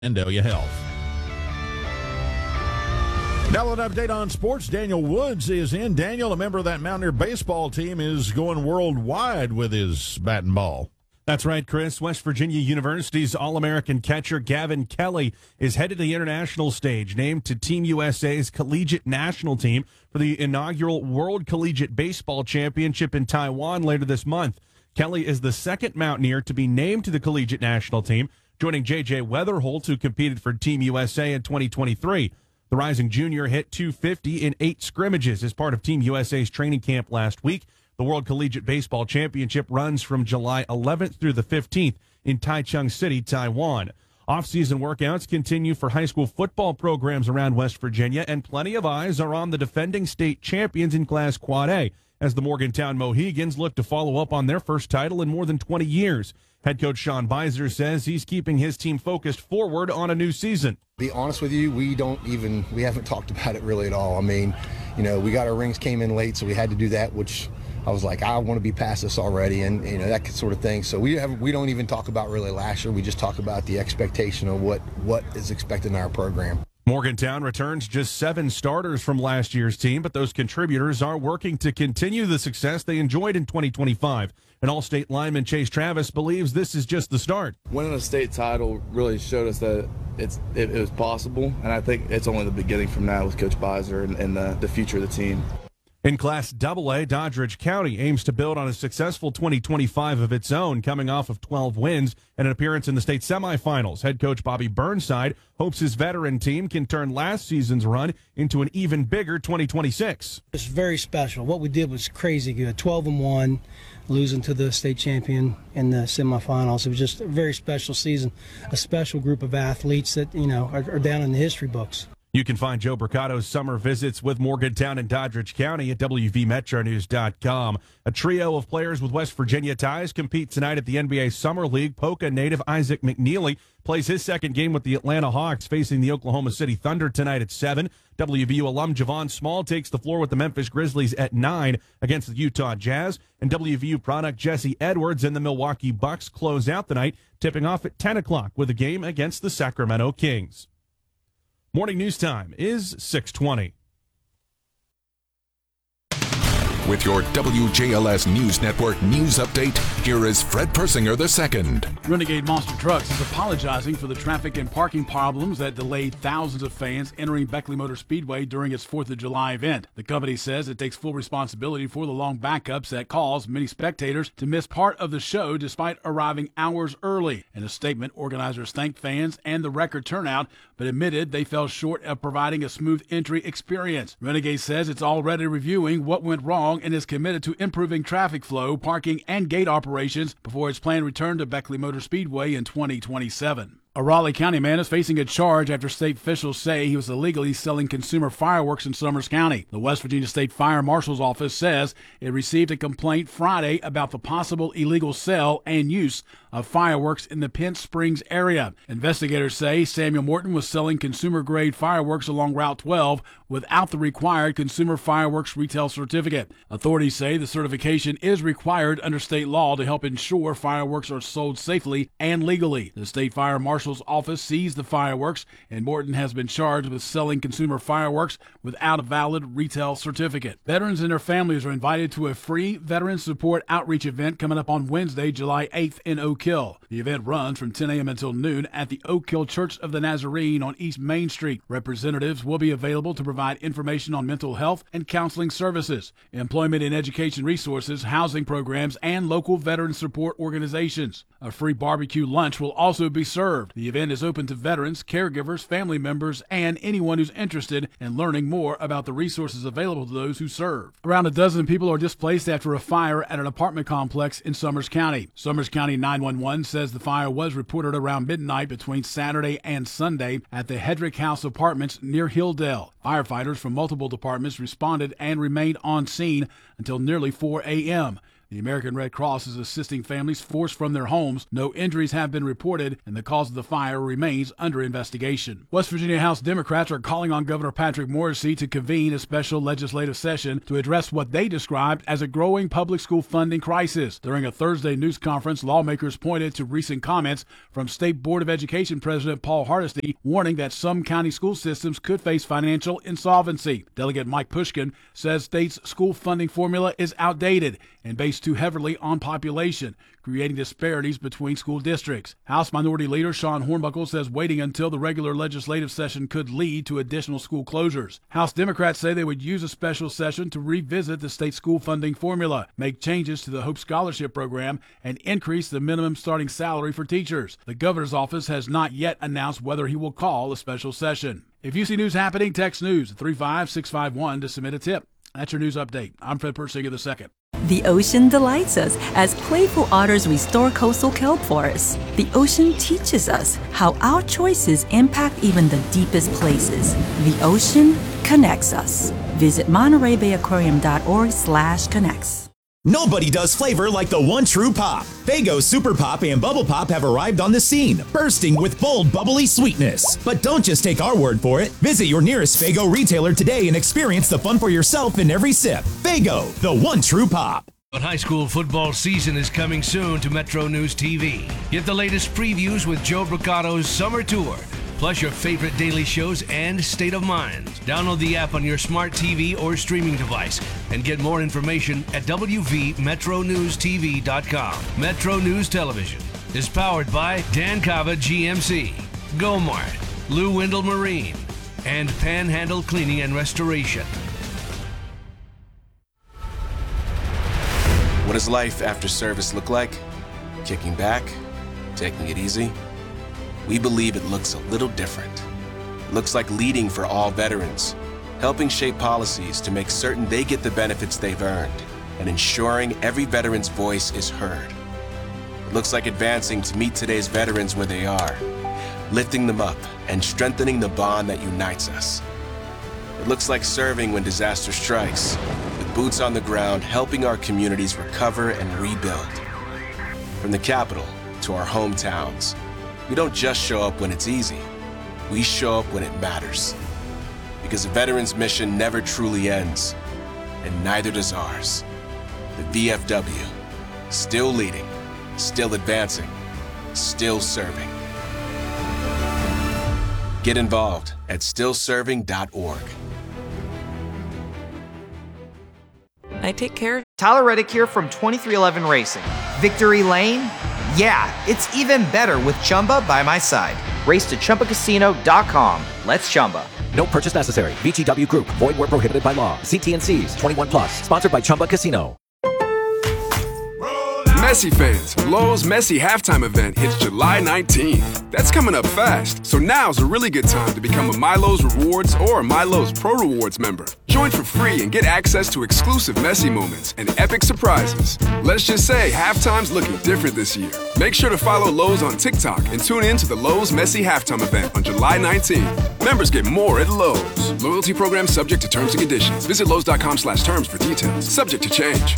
Vandalia Health. Now an update on sports. Daniel Woods is in. Daniel, a member of that Mountaineer baseball team, is going worldwide with his bat and ball. That's right, Chris. West Virginia University's All-American catcher Gavin Kelly is headed to the international stage, named to Team USA's collegiate national team for the inaugural World Collegiate Baseball Championship in Taiwan later this month. Kelly is the second Mountaineer to be named to the collegiate national team, joining J.J. Weatherholt, who competed for Team USA in 2023. The rising junior hit .250 in 8 scrimmages as part of Team USA's training camp last week. The World Collegiate Baseball Championship runs from July 11th through the 15th in Taichung City, Taiwan. Off-season workouts continue for high school football programs around West Virginia, and plenty of eyes are on the defending state champions in Class Quad A as the Morgantown Mohegans look to follow up on their first title in more than 20 years. Head coach Sean Beiser says he's keeping his team focused forward on a new season. Be honest with you, we haven't talked about it really at all. I mean, we got our rings came in late, so we had to do that, which I was like, I want to be past this already, and that sort of thing. So we don't even talk about really last year. We just talk about the expectation of what is expected in our program. Morgantown returns just 7 starters from last year's team, but those contributors are working to continue the success they enjoyed in 2025. And All-State lineman Chase Travis believes this is just the start. Winning a state title really showed us that it was possible, and I think it's only the beginning from now with Coach Beiser and the future of the team. In Class AA, Doddridge County aims to build on a successful 2025 of its own, coming off of 12 wins and an appearance in the state semifinals. Head coach Bobby Burnside hopes his veteran team can turn last season's run into an even bigger 2026. It's very special. What we did was crazy good. 12-1, losing to the state champion in the semifinals. It was just a very special season, a special group of athletes that, are down in the history books. You can find Joe Bricato's summer visits with Morgantown and Doddridge County at WVMetroNews.com. A trio of players with West Virginia ties compete tonight at the NBA Summer League. Polka native Isaac McNeely plays his second game with the Atlanta Hawks, facing the Oklahoma City Thunder tonight at 7. WVU alum Javon Small takes the floor with the Memphis Grizzlies at 9 against the Utah Jazz. And WVU product Jesse Edwards and the Milwaukee Bucks close out the night, tipping off at 10 o'clock with a game against the Sacramento Kings. Morning news time is 6:20. With your WJLS News Network news update, here is Fred Persinger II. Renegade Monster Trucks is apologizing for the traffic and parking problems that delayed thousands of fans entering Beckley Motor Speedway during its 4th of July event. The company says it takes full responsibility for the long backups that caused many spectators to miss part of the show despite arriving hours early. In a statement, organizers thanked fans and the record turnout, but admitted they fell short of providing a smooth entry experience. Renegade says it's already reviewing what went wrong and is committed to improving traffic flow, parking, and gate operations before its planned return to Beckley Motor Speedway in 2027. A Raleigh County man is facing a charge after state officials say he was illegally selling consumer fireworks in Summers County. The West Virginia State Fire Marshal's Office says it received a complaint Friday about the possible illegal sale and use of fireworks in the Pent Springs area. Investigators say Samuel Morton was selling consumer-grade fireworks along Route 12 without the required consumer fireworks retail certificate. Authorities say the certification is required under state law to help ensure fireworks are sold safely and legally. The State Fire Marshal's Office seized the fireworks, and Morton has been charged with selling consumer fireworks without a valid retail certificate. Veterans and their families are invited to a free Veteran Support Outreach event coming up on Wednesday, July 8th in Oak Hill. The event runs from 10 a.m. until noon at the Oak Hill Church of the Nazarene on East Main Street. Representatives will be available to provide information on mental health and counseling services, employment and education resources, housing programs, and local veteran support organizations. A free barbecue lunch will also be served. The event is open to veterans, caregivers, family members, and anyone who's interested in learning more about the resources available to those who serve. Around a dozen people are displaced after a fire at an apartment complex in Summers County. Summers County 911 says the fire was reported around midnight between Saturday and Sunday at the Hedrick House Apartments near Hilldale. Firefighters from multiple departments responded and remained on scene until nearly 4 a.m. The American Red Cross is assisting families forced from their homes. No injuries have been reported, and the cause of the fire remains under investigation. West Virginia House Democrats are calling on Governor Patrick Morrisey to convene a special legislative session to address what they described as a growing public school funding crisis. During a Thursday news conference, lawmakers pointed to recent comments from State Board of Education President Paul Hardesty, warning that some county school systems could face financial insolvency. Delegate Mike Pushkin says state's school funding formula is outdated and based too heavily on population, creating disparities between school districts. House Minority Leader Sean Hornbuckle says waiting until the regular legislative session could lead to additional school closures. House Democrats say they would use a special session to revisit the state school funding formula, make changes to the Hope Scholarship Program, and increase the minimum starting salary for teachers. The governor's office has not yet announced whether he will call a special session. If you see news happening, text news at 35651 to submit a tip. That's your news update. I'm Fred Persinger II. The ocean delights us as playful otters restore coastal kelp forests. The ocean teaches us how our choices impact even the deepest places. The ocean connects us. Visit MontereyBayAquarium.org/connects. Nobody does flavor like the one true pop. Faygo Super Pop and Bubble Pop have arrived on the scene, bursting with bold, bubbly sweetness. But don't just take our word for it. Visit your nearest Faygo retailer today and experience the fun for yourself in every sip. Faygo, the one true pop. But high school football season is coming soon to Metro News TV. Get the latest previews with Joe Bricato's Summer Tour, plus your favorite daily shows and State of Mind. Download the app on your smart TV or streaming device and get more information at wvmetronewstv.com. Metro News Television is powered by Dan Cava GMC, Gomart, Lou Wendell Marine, and Panhandle Cleaning and Restoration. What does life after service look like? Kicking back? Taking it easy? We believe it looks a little different. It looks like leading for all veterans, helping shape policies to make certain they get the benefits they've earned, and ensuring every veteran's voice is heard. It looks like advancing to meet today's veterans where they are, lifting them up and strengthening the bond that unites us. It looks like serving when disaster strikes, with boots on the ground helping our communities recover and rebuild. From the capital to our hometowns, we don't just show up when it's easy. We show up when it matters. Because a veteran's mission never truly ends, and neither does ours. The VFW, still leading, still advancing, still serving. Get involved at stillserving.org. I take care. Tyler Reddick here from 2311 Racing. Victory Lane? Yeah, it's even better with Chumba by my side. Race to ChumbaCasino.com. Let's Chumba. No purchase necessary. VGW Group. Void where prohibited by law. See T&Cs. 21 plus. Sponsored by Chumba Casino. Messi fans, Lowe's Messi halftime event hits July 19th. That's coming up fast, so now's a really good time to become a MyLowe's Rewards or MyLowe's Pro Rewards member. Join for free and get access to exclusive Messi moments and epic surprises. Let's just say halftime's looking different this year. Make sure to follow Lowe's on TikTok and tune in to the Lowe's Messi halftime event on July 19th. Members get more at Lowe's. Loyalty program subject to terms and conditions. Visit Lowe's.com/terms for details. Subject to change.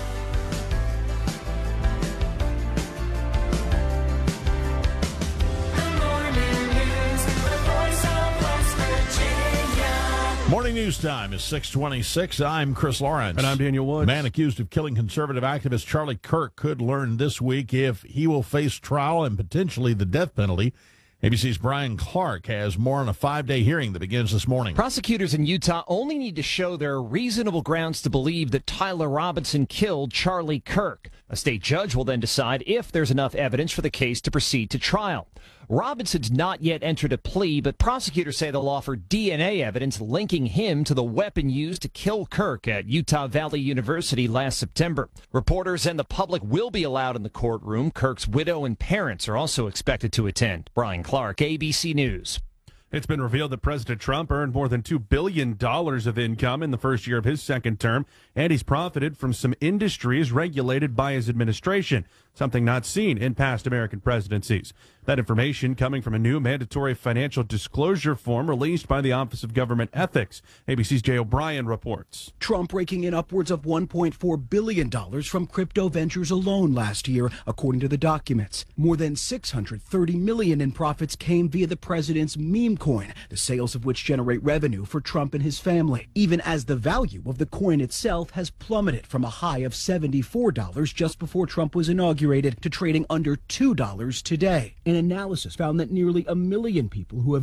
Morning news time is 6:26. I'm Chris Lawrence. And I'm Daniel Woods. Man accused of killing conservative activist Charlie Kirk could learn this week if he will face trial and potentially the death penalty. ABC's Brian Clark has more on a 5-day hearing that begins this morning. Prosecutors in Utah only need to show there are reasonable grounds to believe that Tyler Robinson killed Charlie Kirk. A state judge will then decide if there's enough evidence for the case to proceed to trial. Robinson's not yet entered a plea, but prosecutors say they'll offer DNA evidence linking him to the weapon used to kill Kirk at Utah Valley University last September. Reporters and the public will be allowed in the courtroom. Kirk's widow and parents are also expected to attend. Brian Clark, ABC News. It's been revealed that President Trump earned more than $2 billion of income in the first year of his second term, and he's profited from some industries regulated by his administration, something not seen in past American presidencies. That information coming from a new mandatory financial disclosure form released by the Office of Government Ethics. ABC's Jay O'Brien reports. Trump raking in upwards of $1.4 billion from crypto ventures alone last year, according to the documents. More than $630 million in profits came via the president's meme coin, the sales of which generate revenue for Trump and his family, even as the value of the coin itself has plummeted from a high of $74 just before Trump was inaugurated to trading under $2 today. An analysis found that nearly 1 million people who have